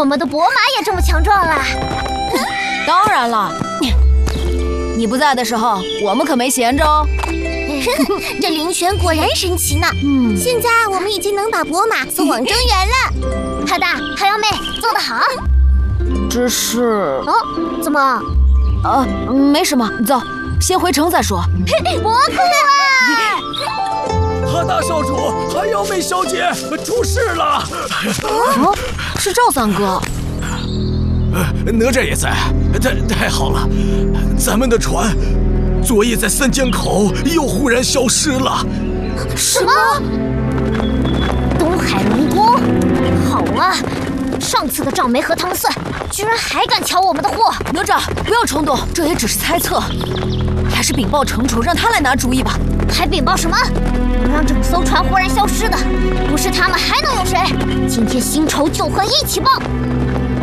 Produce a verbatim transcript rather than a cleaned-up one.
们的伯马也这么强壮啊？ 当然了，你不在的时候，我们可没闲着哦。 这灵泉果然神奇呢。嗯，现在我们已经能把伯马送往中原了。海大、海洋妹做得好。 只是…… 哦，怎么？ 呃，没什么，走，先回城再说。 伯父啊！ 哈大少主，海洋妹小姐出事了。 哦，是赵三哥。 哪吒也在，太太好了，咱们的船昨夜在三江口又忽然消失了。 什么？东海龙宫？好啊！上次的账没和他们算，居然还敢抢我们的货！ 哪吒，不要冲动，这也只是猜测，还是禀报城主，让他来拿主意吧。 还禀报什么？让整艘船忽然消失的，不是他们还能有谁？今天新仇旧恨一起报！